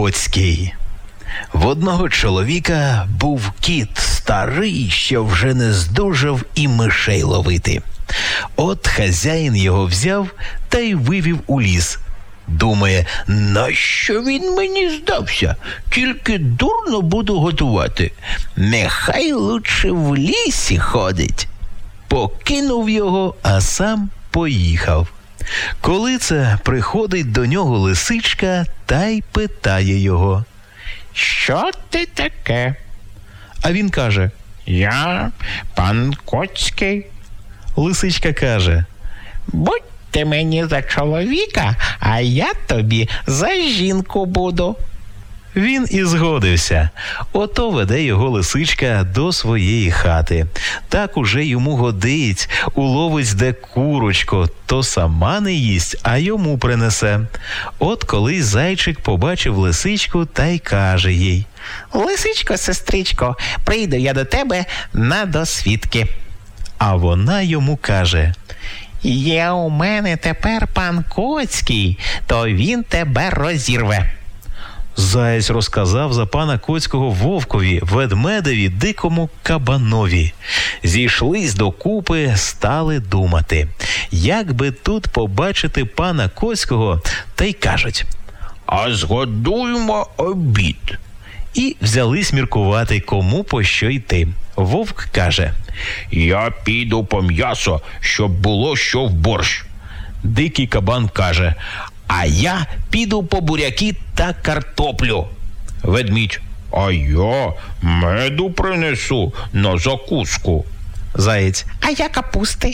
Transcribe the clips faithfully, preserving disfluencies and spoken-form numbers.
Коцький. В одного чоловіка був кіт старий, що вже не здужав і мишей ловити. От хазяїн його взяв та й вивів у ліс. Думає, нащо він мені здався? Тільки дурно буду готувати. Нехай лучше в лісі ходить. Покинув його, а сам поїхав. Коли це приходить до нього лисичка та й питає його: «Що ти таке?» А він каже: «Я пан Коцький». Лисичка каже: «Будь ти мені за чоловіка, а я тобі за жінку буду». Він і згодився. Ото веде його лисичка до своєї хати. Так уже йому годить, уловить де курочку, то сама не їсть, а йому принесе. От колись зайчик побачив лисичку та й каже їй: «Лисичко, сестричко, прийду я до тебе на досвідки». А вона йому каже: «Є у мене тепер пан Коцький, то він тебе розірве». Заєць розказав за пана Коцького вовкові, ведмедеві, дикому кабанові. Зійшлись докупи, стали думати, як би тут побачити пана Коцького, та й кажуть: «А згодуємо обід». І взялись міркувати, кому по що йти. Вовк каже: «Я піду по м'ясо, щоб було що в борщ». Дикий кабан каже: «А я піду по буряки та картоплю». Ведмідь: «А я меду принесу на закуску». Заєць: «А я капусти».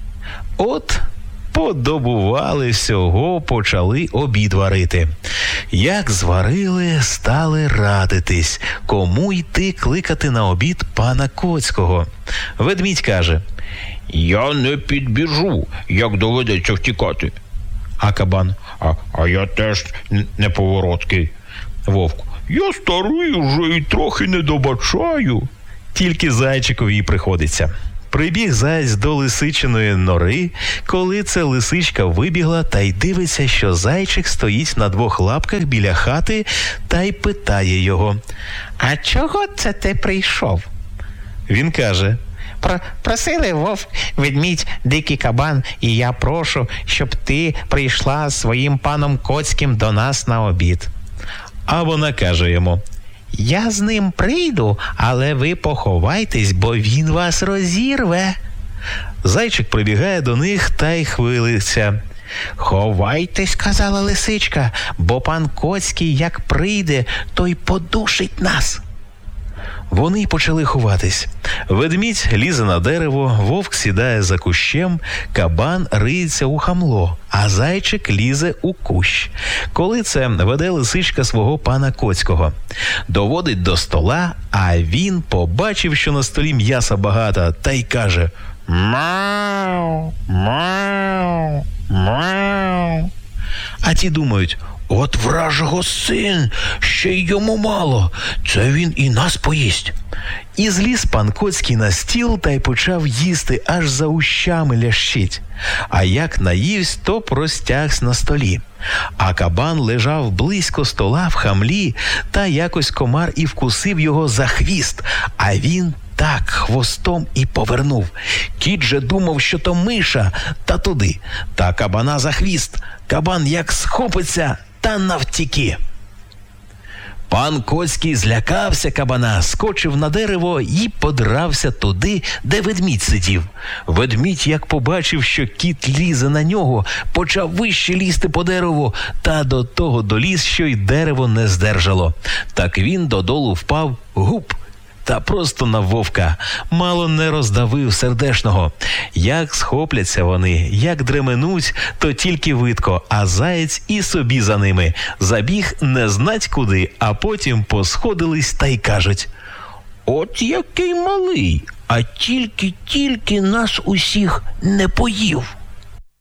От подобували всього, почали обід варити. Як зварили, стали радитись, кому йти кликати на обід пана Коцького. Ведмідь каже: «Я не підбіжу, як доведеться втікати». А кабан: А, а я теж неповороткий. Вовк: «Я старий уже і трохи не добачаю». Тільки зайчикові й приходиться. Прибіг заєць до лисичиної нори, коли це лисичка вибігла та й дивиться, що зайчик стоїть на двох лапках біля хати, та й питає його: «А чого це ти прийшов?» Він каже: Про, просили вовк, ведмідь, дикий кабан, і я прошу, щоб ти прийшла з своїм паном Коцьким до нас на обід». А вона каже йому: «Я з ним прийду, але ви поховайтесь, бо він вас розірве». Зайчик прибігає до них та й хвилиться. «Ховайтесь», — казала лисичка, «бо пан Коцький, як прийде, то й подушить нас». Вони й почали ховатись. Ведмідь лізе на дерево, вовк сідає за кущем, кабан риється у хамло, а зайчик лізе у кущ. Коли це веде лисичка свого пана Коцького. Доводить до стола, а він побачив, що на столі м'яса багато, та й каже: «Мяу, мяу, мяу». А ті думають: от вражого син, ще й йому мало, це він і нас поїсть. І зліз пан Коцький на стіл та й почав їсти, аж за ущами лящить. А як наївсь, то простягсь на столі. А кабан лежав близько стола в хамлі, та якось комар і вкусив його за хвіст, а він так хвостом і повернув. Кіт же думав, що то миша, та туди, та кабана за хвіст. Кабан як схопиться, та навтіки. Пан Коцький злякався кабана, скочив на дерево і подрався туди, де ведмідь сидів. Ведмідь, як побачив, що кіт лізе на нього, почав вище лізти по дереву, та до того доліз, що й дерево не здержало. Так він додолу впав, гуп, та просто на вовка, мало не роздавив сердешного. Як схопляться вони, як дременуть, то тільки видко, а заєць і собі за ними. Забіг не знать куди, а потім посходились та й кажуть: «От який малий, а тільки-тільки нас усіх не поїв».